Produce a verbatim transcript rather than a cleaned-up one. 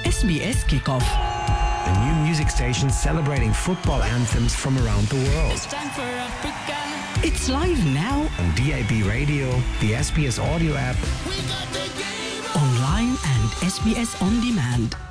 S B S Kickoff. The new music station celebrating football anthems from around the world. It's time for Africa. It's live now On D A B Radio, the S B S audio app, We got the game. online and S B S On Demand.